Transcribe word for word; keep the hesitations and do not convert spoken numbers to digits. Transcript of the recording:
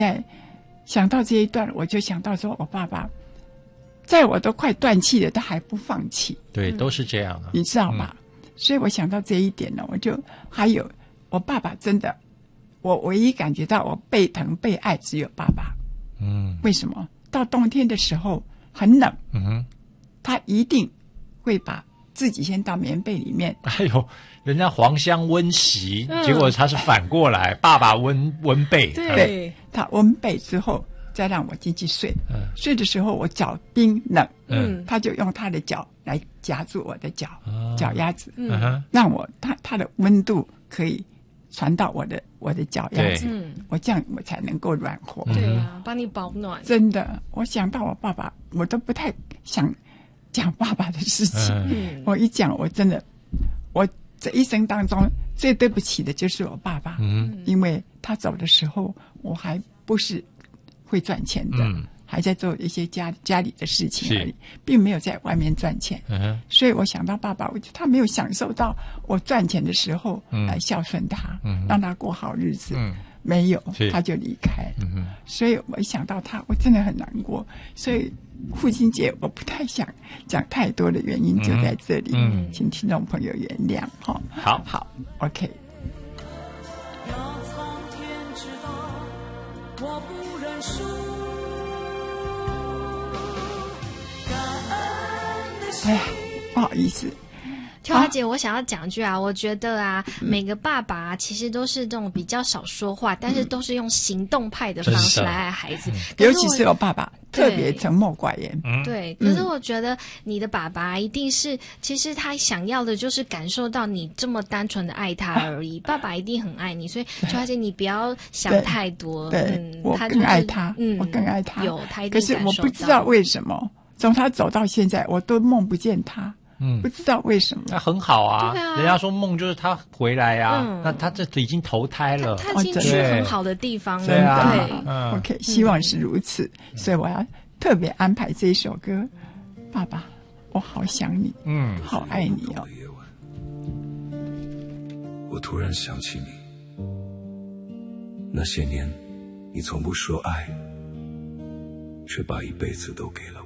在想到这一段，我就想到说我爸爸在我都快断气了，他还不放弃。 对，都是这样啊， 你知道吧？嗯、所以我想到这一点呢，我就还有我爸爸真的，我唯一感觉到我被疼被爱只有爸爸。 嗯， 为什么？到冬天的时候很冷， 嗯哼， 他一定会把自己先到棉被里面。 哎呦，人家黄香温席，嗯、结果他是反过来，爸爸温温被。 对，他温被之后再让我进去睡。嗯、睡的时候我脚冰冷，嗯，他就用他的脚来夹住我的脚，嗯、脚丫子，嗯，让我他他的温度可以传到我的我的脚丫子，我这样我才能够软和。 对啊，帮你保暖。 真的，我想到我爸爸，我都不太想讲爸爸的事情。嗯、我一讲，我真的，我这一生当中最对不起的就是我爸爸，嗯、因为他走的时候，我还不是会赚钱的。嗯，还在做一些家家里的事情而已，并没有在外面赚钱。嗯、所以我想到爸爸，我觉得他没有享受到我赚钱的时候来孝顺他，嗯、让他过好日子。嗯、没有，他就离开。嗯、所以我一想到他，我真的很难过。所以父亲节我不太想讲太多的原因就在这里，嗯、请听众朋友原谅哈。 好， 好 ，OK。 我不认输。 哎呀，不好意思， 秋华姐，我想要讲句啊，我觉得啊，嗯、每个爸爸、啊、其实都是这种比较少说话，嗯、但是都是用行动派的方式来爱孩子。 尤其是我爸爸，特别沉默寡言。 对，可是我觉得你的爸爸一定是，其实他想要的就是感受到你这么单纯的爱他而已。啊、爸爸一定很爱你，所以秋华姐，你不要想太多。 对， 嗯、 我更爱他，嗯，我更爱他。 有他一定感受到。 可是我不知道为什么。从他走到现在，我都梦不见他，嗯，不知道为什么。 那很好啊，啊人家说梦就是他回来啊，嗯、那他这已经投胎了， 他已经去很好的地方了。 真的， 对嗯、，OK， 希望是如此，嗯、所以我要特别安排这一首歌。爸爸，我好想你，嗯，好爱你哦。 我突然想起你，那些年，你从不说爱。却把一辈子都给了